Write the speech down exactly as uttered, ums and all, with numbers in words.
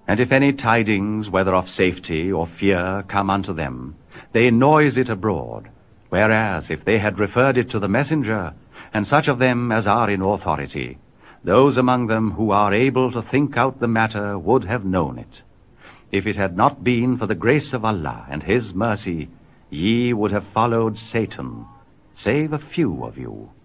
And if any tidings, whether of safety or fear, come unto them, they noise it abroad. Whereas, if they had referred it to the messenger, and such of them as are in authority, those among them who are able to think out the matter would have known it. If it had not been for the grace of Allah and his mercy, ye would have followed Satan, save a few of you.